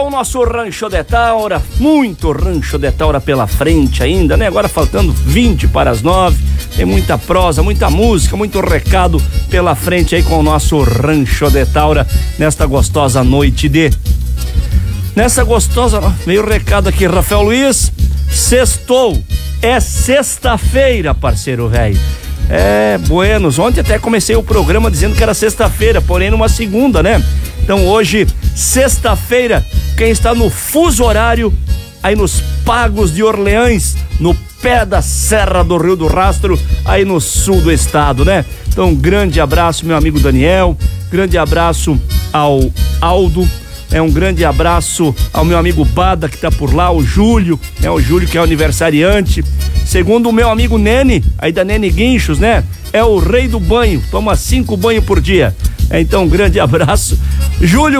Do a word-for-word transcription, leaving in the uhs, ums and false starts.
O nosso Rancho de Taura, muito Rancho de Taura pela frente ainda, né? Agora faltando vinte para as nove, tem muita prosa, muita música, muito recado pela frente aí com o nosso Rancho de Taura nesta gostosa noite de... Nessa gostosa... Veio o recado aqui, Rafael Luiz, sextou, é sexta-feira, parceiro velho. É, buenos, ontem até comecei o programa dizendo que era sexta-feira, porém numa segunda, né? Então hoje, sexta-feira, quem está no fuso horário, aí nos Pagos de Orleans, no pé da Serra do Rio do Rastro, aí no sul do estado, né? Então um grande abraço, meu amigo Daniel, grande abraço ao Aldo, é um grande abraço ao meu amigo Bada, que tá por lá, o Júlio, é o Júlio que é aniversariante. Segundo o meu amigo Nene, aí da Nene Guinchos, né? É o rei do banho, toma cinco banhos por dia. Então, um grande abraço. Júlio